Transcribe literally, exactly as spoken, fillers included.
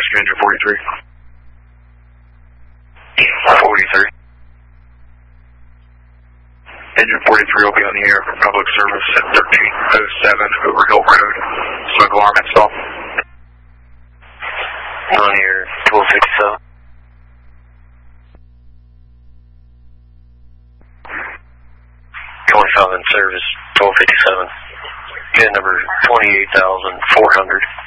rescue engine forty-three. forty-three. Engine forty-three will be on the air for public service at thirteen oh seven over Hill Road. Smoke alarm install. On here, twelve fifty-seven. twenty-five in service, twelve fifty-seven. Pin number twenty-eight thousand four hundred.